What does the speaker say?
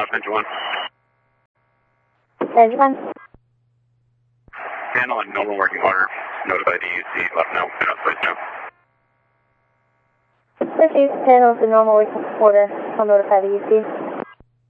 Engine 1. Engine 1. Panel in normal working order. Notify the UC. Left now. Been outside now. Received. Panels in normal working order. I'll notify the UC.